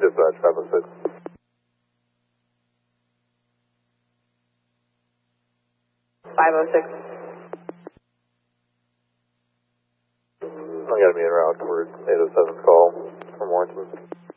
Dispatch 506. I got to be en route towards 807's call from Warrington.